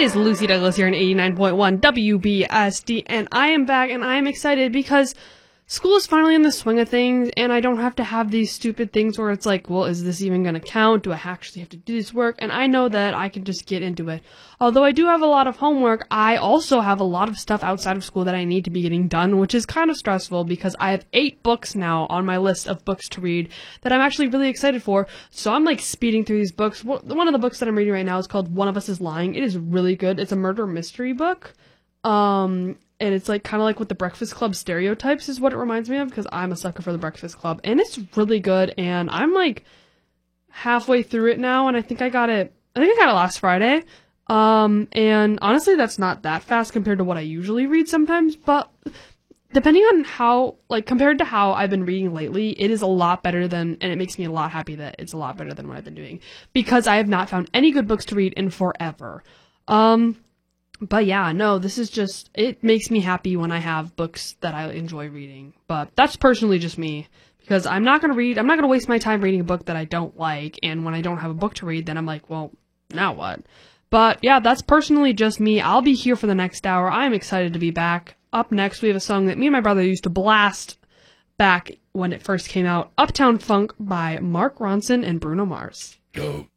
is Lucy Douglas here on 89.1 WBSD, and I am back, and I am excited because school is finally in the swing of things, and I don't have to have these stupid things where it's like, well, is this even going to count? Do I actually have to do this work? And I know that I can just get into it. Although I do have a lot of homework, I also have a lot of stuff outside of school that I need to be getting done, which is kind of stressful because I have 8 books now on my list of books to read that I'm actually really excited for. So I'm like speeding through these books. One of the books that I'm reading right now is called One of Us is Lying. It is really good. It's a murder mystery book. And it's like kind of like with the Breakfast Club stereotypes is what it reminds me of, because I'm a sucker for the Breakfast Club, and it's really good. And I'm like halfway through it now, and I think I got it last Friday. And honestly, that's not that fast compared to what I usually read sometimes, but depending on how, like, compared to how I've been reading lately, it is a lot better than, and it makes me a lot happy that it's a lot better than what I've been doing, because I have not found any good books to read in forever. But yeah, no, this is just, it makes me happy when I have books that I enjoy reading. But that's personally just me, because I'm not going to waste my time reading a book that I don't like, and when I don't have a book to read, then I'm like, well, now what? But yeah, that's personally just me. I'll be here for the next hour. I'm excited to be back. Up next, we have a song that me and my brother used to blast back when it first came out, Uptown Funk by Mark Ronson and Bruno Mars. Go.